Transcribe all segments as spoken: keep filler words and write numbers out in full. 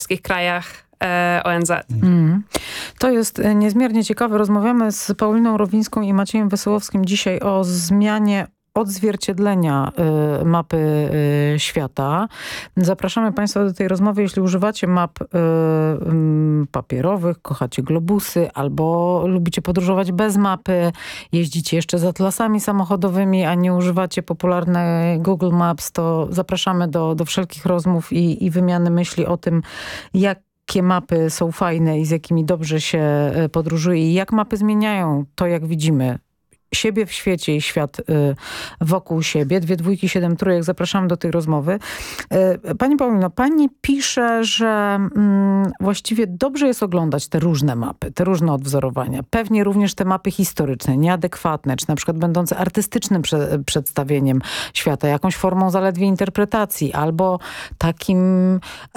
wszystkich krajach O N Z. Mm. To jest niezmiernie ciekawe. Rozmawiamy z Pauliną Rowińską i Maciejem Wesołowskim dzisiaj o zmianie odzwierciedlenia y, mapy y, świata. Zapraszamy Państwa do tej rozmowy, jeśli używacie map y, y, papierowych, kochacie globusy albo lubicie podróżować bez mapy, jeździcie jeszcze z atlasami samochodowymi, a nie używacie popularnej Google Maps, to zapraszamy do, do wszelkich rozmów i, i wymiany myśli o tym, jak jakie mapy są fajne i z jakimi dobrze się podróżuje i jak mapy zmieniają to, jak widzimy siebie w świecie i świat y, wokół siebie. Dwie dwójki, siedem trójek. Zapraszam do tej rozmowy. Y, Pani Paulino, pani pisze, że y, właściwie dobrze jest oglądać te różne mapy, te różne odwzorowania. Pewnie również te mapy historyczne, nieadekwatne, czy na przykład będące artystycznym prze, przedstawieniem świata, jakąś formą zaledwie interpretacji, albo takim y,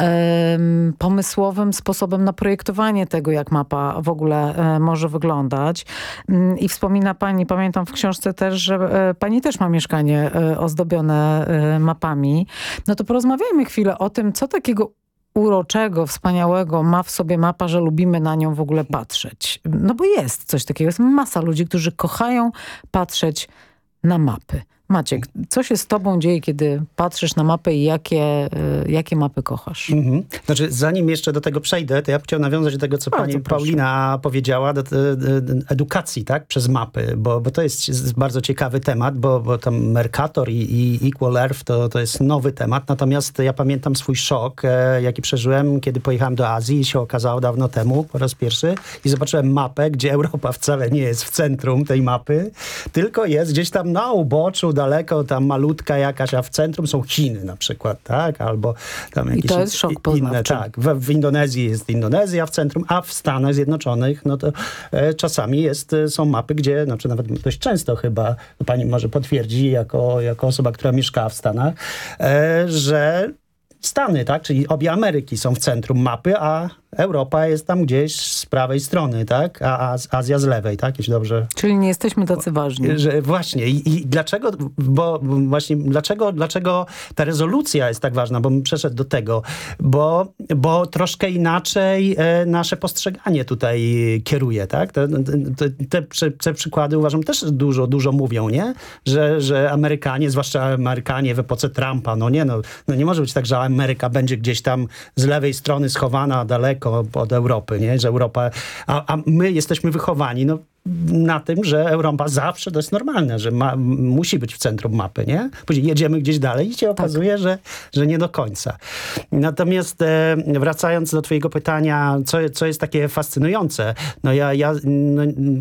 pomysłowym sposobem na projektowanie tego, jak mapa w ogóle y, może wyglądać. Y, I wspomina pani, pamiętam, Pamiętam w książce też, że e, pani też ma mieszkanie e, ozdobione e, mapami. No to porozmawiajmy chwilę o tym, co takiego uroczego, wspaniałego ma w sobie mapa, że lubimy na nią w ogóle patrzeć. No bo jest coś takiego. Jest masa ludzi, którzy kochają patrzeć na mapy. Maciek, co się z tobą dzieje, kiedy patrzysz na mapę i jakie, y, jakie mapy kochasz? Mhm. Znaczy, zanim jeszcze do tego przejdę, to ja bym chciał nawiązać do tego, co Bardzo pani proszę. Paulina powiedziała, do, do, do edukacji, tak, przez mapy, bo, bo to jest, jest bardzo ciekawy temat, bo, bo tam Mercator i, i Equal Earth to, to jest nowy temat, natomiast ja pamiętam swój szok, e, jaki przeżyłem, kiedy pojechałem do Azji i się okazało dawno temu, po raz pierwszy, i zobaczyłem mapę, gdzie Europa wcale nie jest w centrum tej mapy, tylko jest gdzieś tam na uboczu, daleko, tam malutka jakaś, a w centrum są Chiny na przykład, tak? Albo tam jakieś I to jest szok inne, poznawczy. tak. W, w Indonezji jest Indonezja w centrum, a w Stanach Zjednoczonych, no to e, czasami jest, są mapy, gdzie, znaczy nawet dość często chyba, to pani może potwierdzi, jako, jako osoba, która mieszkała w Stanach, e, że Stany, tak? Czyli obie Ameryki są w centrum mapy, a Europa jest tam gdzieś z prawej strony, tak? A Azja z lewej, tak? Jeśli dobrze... Czyli nie jesteśmy tacy ważni. Że właśnie. I, I dlaczego, bo właśnie, dlaczego, dlaczego ta rezolucja jest tak ważna? Bo bym przeszedł do tego. Bo, bo troszkę inaczej e, nasze postrzeganie tutaj kieruje, tak? Te, te, te, te przykłady uważam też dużo, dużo mówią, nie? Że, że Amerykanie, zwłaszcza Amerykanie w epoce Trumpa, no nie, no, no nie może być tak, że Ameryka będzie gdzieś tam z lewej strony schowana daleko od Europy, nie? Że Europa, a, a my jesteśmy wychowani, no, na tym, że Europa zawsze, to jest normalne, że ma, musi być w centrum mapy, nie? Później jedziemy gdzieś dalej i się okazuje, tak. że, że nie do końca. Natomiast e, wracając do twojego pytania, co, co jest takie fascynujące, no ja, ja no,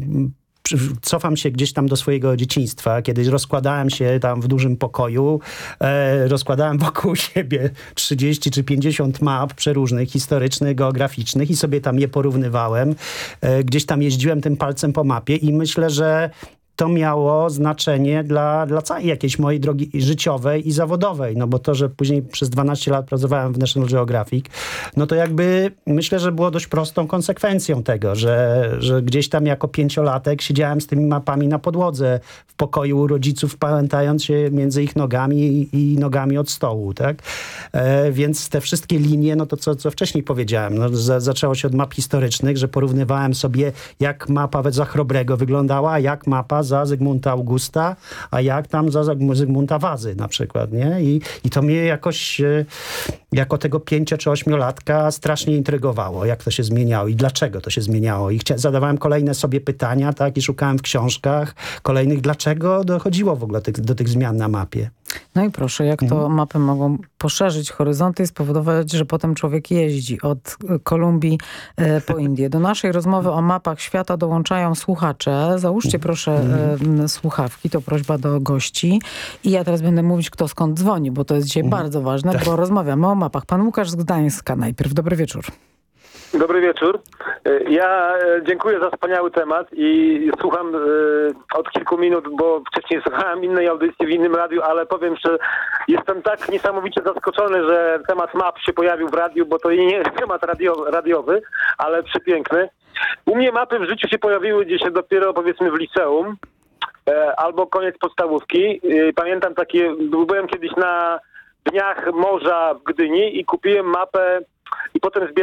cofam się gdzieś tam do swojego dzieciństwa, kiedy rozkładałem się tam w dużym pokoju, e, rozkładałem wokół siebie trzydzieści czy pięćdziesiąt map przeróżnych, historycznych, geograficznych i sobie tam je porównywałem. E, gdzieś tam jeździłem tym palcem po mapie i myślę, że to miało znaczenie dla, dla całej jakiejś mojej drogi życiowej i zawodowej, no bo to, że później przez dwanaście lat pracowałem w National Geographic, no to jakby myślę, że było dość prostą konsekwencją tego, że, że gdzieś tam jako pięciolatek siedziałem z tymi mapami na podłodze w pokoju u rodziców, pamiętając się między ich nogami i, i nogami od stołu, tak? E, więc te wszystkie linie, no to co, co wcześniej powiedziałem, no, za, zaczęło się od map historycznych, że porównywałem sobie, jak mapa za Chrobrego wyglądała, a jak mapa za Zygmunta Augusta, a jak tam za Zygmunta Wazy na przykład, nie? I, i to mnie jakoś e, jako tego pięcio- czy ośmiolatka strasznie intrygowało, jak to się zmieniało i dlaczego to się zmieniało. I chcia- zadawałem kolejne sobie pytania, tak? I szukałem w książkach kolejnych, dlaczego dochodziło w ogóle tych, do tych zmian na mapie. No i proszę, jak to Mhm. mapy mogą poszerzyć horyzonty i spowodować, że potem człowiek jeździ od Kolumbii e, po Indię. Do naszej rozmowy o mapach świata dołączają słuchacze. Załóżcie proszę e, słuchawki, to prośba do gości. I ja teraz będę mówić, kto skąd dzwoni, bo to jest dzisiaj Mhm. bardzo ważne, bo rozmawiamy o mapach. Pan Łukasz z Gdańska najpierw. Dobry wieczór. Dobry wieczór. Ja dziękuję za wspaniały temat i słucham od kilku minut, bo wcześniej słuchałem innej audycji w innym radiu, ale powiem, że jestem tak niesamowicie zaskoczony, że temat map się pojawił w radiu, bo to nie jest temat radio, radiowy, ale przepiękny. U mnie mapy w życiu się pojawiły gdzieś dopiero powiedzmy w liceum albo koniec podstawówki. Pamiętam takie, byłem kiedyś na Dniach Morza w Gdyni i kupiłem mapę i potem zbierać